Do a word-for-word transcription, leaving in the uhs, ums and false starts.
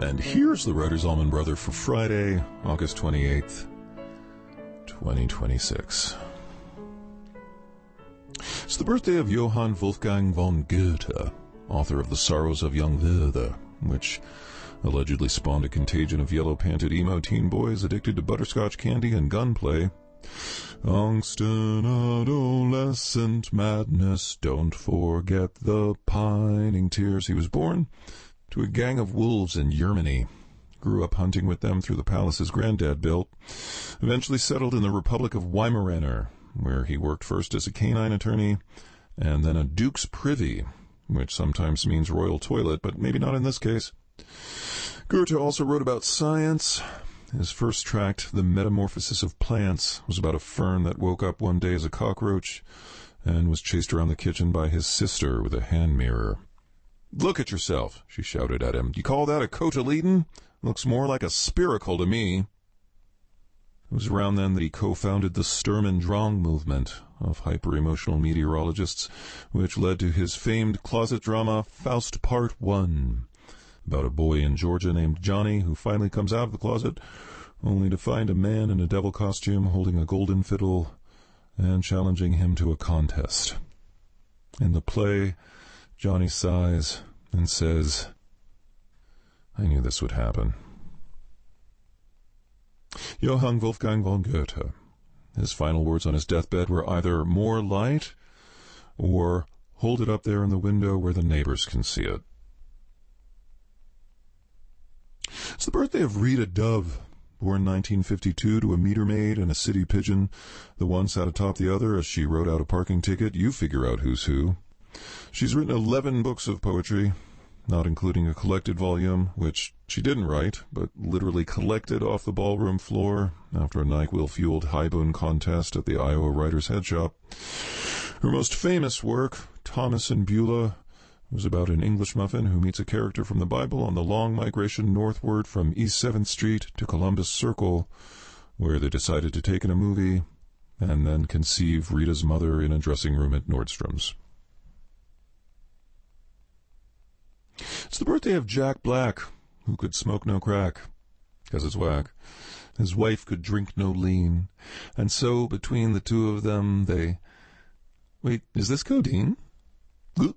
And here's the Writer's Almond Brother for Friday, August twenty-eighth, twenty twenty-six. It's the birthday of Johann Wolfgang von Goethe, author of The Sorrows of Young Werther, which allegedly spawned a contagion of yellow-panted emo teen boys addicted to butterscotch candy and gunplay. Angst and adolescent madness, don't forget the pining tears. He was born to a gang of wolves in Germany, grew up hunting with them through the palace his granddad built, eventually settled in the Republic of Weimaraner, where he worked first as a canine attorney and then a duke's privy, which sometimes means royal toilet, but maybe not in this case. Goethe also wrote about science. His first tract, The Metamorphosis of Plants, was about a fern that woke up one day as a cockroach and was chased around the kitchen by his sister with a hand mirror. "Look at yourself," she shouted at him. "You call that a cotyledon? Looks more like a spiracle to me." It was around then that he co-founded the Sturm und Drang movement of hyper-emotional meteorologists, which led to his famed closet drama Faust Part one, about a boy in Georgia named Johnny who finally comes out of the closet only to find a man in a devil costume holding a golden fiddle and challenging him to a contest. In the play, Johnny sighs and says, "I knew this would happen." Johann Wolfgang von Goethe. His final words on his deathbed were either "more light" or "hold it up there in the window where the neighbors can see it." It's the birthday of Rita Dove, born nineteen fifty-two to a meter maid and a city pigeon. The one sat atop the other as she wrote out a parking ticket. You figure out who's who. She's written eleven books of poetry, not including a collected volume, which she didn't write, but literally collected off the ballroom floor after a NyQuil-fueled high-boon contest at the Iowa Writers' Head Shop. Her most famous work, Thomas and Beulah, was about an English muffin who meets a character from the Bible on the long migration northward from East seventh Street to Columbus Circle, where they decided to take in a movie and then conceive Rita's mother in a dressing room at Nordstrom's. It's the birthday of Jack Black, who could smoke no crack, because it's whack. His wife could drink no lean, and so between the two of them they... Wait, is this codeine?